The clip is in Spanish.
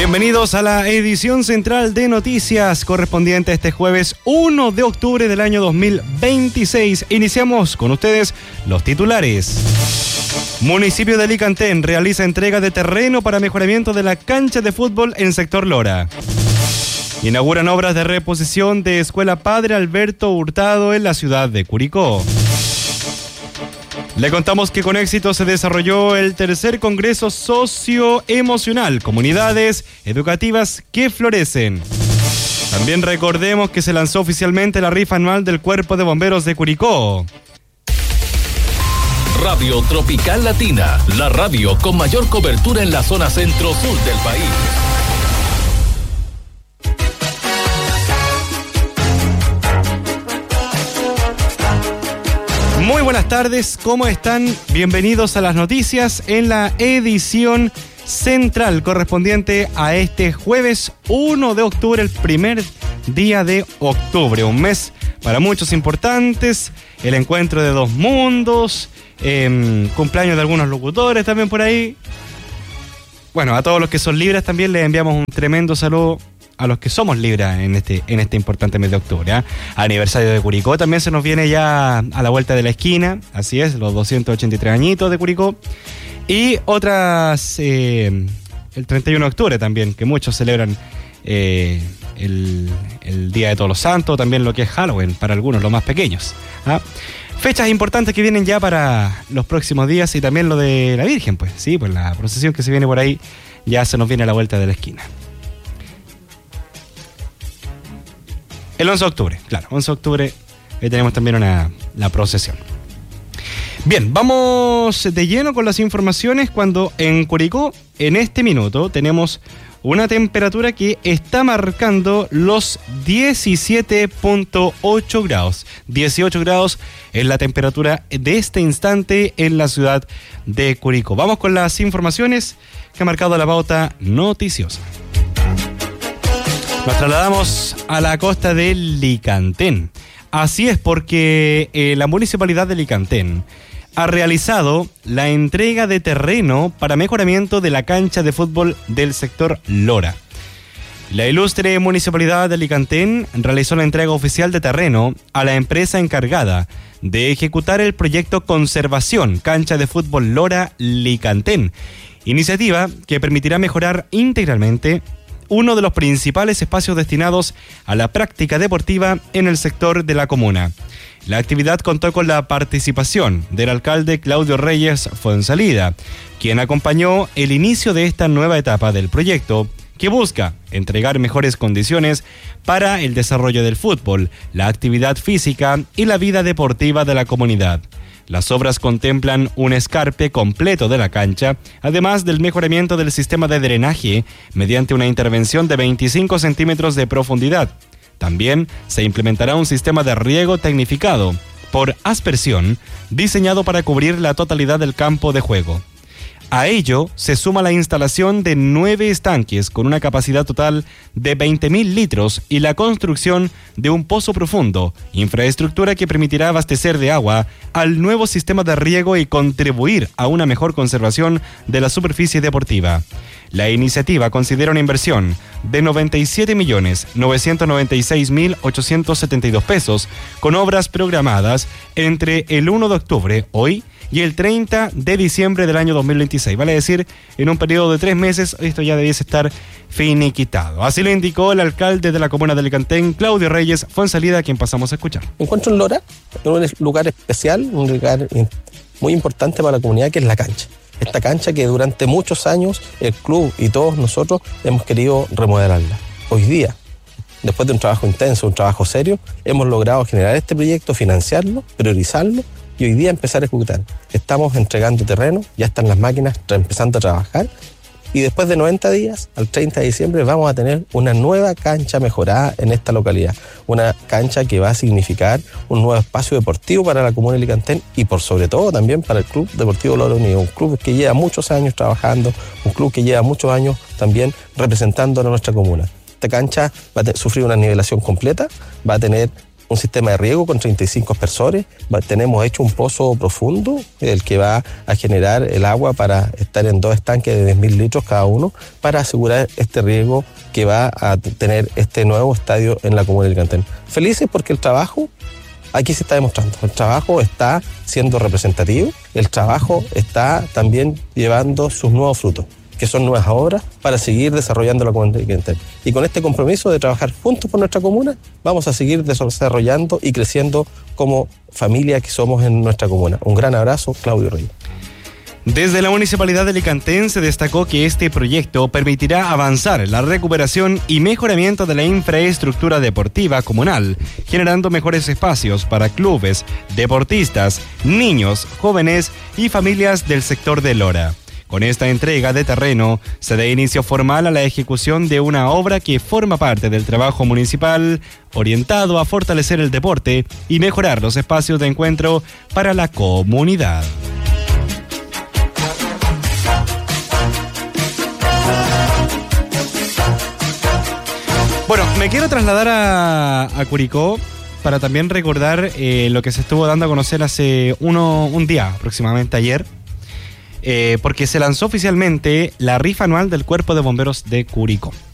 Bienvenidos a la edición central de noticias correspondiente a este jueves 1 de octubre del año 2026. Iniciamos con ustedes los titulares. Municipio de Licantén realiza entrega de terreno para mejoramiento de la cancha de fútbol en sector Lora. Inauguran obras de reposición de Escuela Padre Alberto Hurtado en la ciudad de Curicó. Le contamos que con éxito se desarrolló el tercer Congreso Socioemocional, Comunidades Educativas que Florecen. También recordemos que se lanzó oficialmente la rifa anual del Cuerpo de Bomberos de Curicó. Radio Tropical Latina, la radio con mayor cobertura en la zona centro-sur del país. Muy buenas tardes, ¿cómo están? Bienvenidos a las noticias en la edición central correspondiente a este jueves 1 de octubre, el primer día de octubre. Un mes para muchos importantes, el encuentro de dos mundos, cumpleaños de algunos locutores también por ahí. Bueno, a todos los que son libras también les enviamos un tremendo saludo. A los que somos libras en este importante mes de octubre, ¿eh? Aniversario de Curicó también se nos viene ya a la vuelta de la esquina, así es, los 283 añitos de Curicó. Y otras, el 31 de octubre también, que muchos celebran el Día de Todos los Santos, también lo que es Halloween, para algunos, los más pequeños, ¿ah? Fechas importantes que vienen ya para los próximos días y también lo de la Virgen, pues, sí, pues la procesión que se viene por ahí ya se nos viene a la vuelta de la esquina. El 11 de octubre, claro, 11 de octubre tenemos también la procesión. Bien, vamos de lleno con las informaciones cuando en Curicó, en este minuto, tenemos una temperatura que está marcando los 17.8 grados. 18 grados es la temperatura de este instante en la ciudad de Curicó. Vamos con las informaciones que ha marcado la pauta noticiosa. Nos trasladamos a la costa de Licantén. Así es, porque la municipalidad de Licantén ha realizado la entrega de terreno para mejoramiento de la cancha de fútbol del sector Lora. La ilustre municipalidad de Licantén realizó la entrega oficial de terreno a la empresa encargada de ejecutar el proyecto Conservación Cancha de Fútbol Lora Licantén, iniciativa que permitirá mejorar integralmente uno de los principales espacios destinados a la práctica deportiva en el sector de la comuna. La actividad contó con la participación del alcalde Claudio Reyes Fuenzalida, quien acompañó el inicio de esta nueva etapa del proyecto, que busca entregar mejores condiciones para el desarrollo del fútbol, la actividad física y la vida deportiva de la comunidad. Las obras contemplan un escarpe completo de la cancha, además del mejoramiento del sistema de drenaje mediante una intervención de 25 centímetros de profundidad. También se implementará un sistema de riego tecnificado por aspersión, diseñado para cubrir la totalidad del campo de juego. A ello se suma la instalación de 9 estanques con una capacidad total de 20.000 litros y la construcción de un pozo profundo, infraestructura que permitirá abastecer de agua al nuevo sistema de riego y contribuir a una mejor conservación de la superficie deportiva. La iniciativa considera una inversión de 97.996.872 pesos, con obras programadas entre el 1 de octubre, hoy, y el 30 de diciembre del año 2026. Vale decir, en un periodo de 3 meses, esto ya debiese estar finiquitado. Así lo indicó el alcalde de la comuna de Licantén, Claudio Reyes Fuenzalida, a quien pasamos a escuchar. Me encuentro en Lora, en un lugar especial, un lugar muy importante para la comunidad, que es la cancha. Esta cancha que durante muchos años el club y todos nosotros hemos querido remodelarla. Hoy día, después de un trabajo intenso, un trabajo serio, hemos logrado generar este proyecto, financiarlo, priorizarlo y hoy día empezar a ejecutar. Estamos entregando terreno, ya están las máquinas empezando a trabajar y después de 90 días, al 30 de diciembre, vamos a tener una nueva cancha mejorada en esta localidad. Una cancha que va a significar un nuevo espacio deportivo para la comuna de Licantén y por sobre todo también para el Club Deportivo Lora Unido, un club que lleva muchos años trabajando, un club que lleva muchos años también representando a nuestra comuna. Esta cancha va a sufrir una nivelación completa, va a tener un sistema de riego con 35 aspersores. Tenemos hecho un pozo profundo, el que va a generar el agua para estar en 2 estanques de 10.000 litros cada uno, para asegurar este riego que va a tener este nuevo estadio en la comuna de Licantén. Felices porque el trabajo aquí se está demostrando. El trabajo está siendo representativo, el trabajo está también llevando sus nuevos frutos, que son nuevas obras para seguir desarrollando la comuna de Licantén. Y con este compromiso de trabajar juntos por nuestra comuna, vamos a seguir desarrollando y creciendo como familia que somos en nuestra comuna. Un gran abrazo, Claudio Reyes. Desde la Municipalidad de Licantén se destacó que este proyecto permitirá avanzar en la recuperación y mejoramiento de la infraestructura deportiva comunal, generando mejores espacios para clubes, deportistas, niños, jóvenes y familias del sector de Lora. Con esta entrega de terreno se da inicio formal a la ejecución de una obra que forma parte del trabajo municipal orientado a fortalecer el deporte y mejorar los espacios de encuentro para la comunidad. Bueno, me quiero trasladar a Curicó para también recordar lo que se estuvo dando a conocer hace un día, aproximadamente ayer, porque se lanzó oficialmente la rifa anual del Cuerpo de Bomberos de Curicó.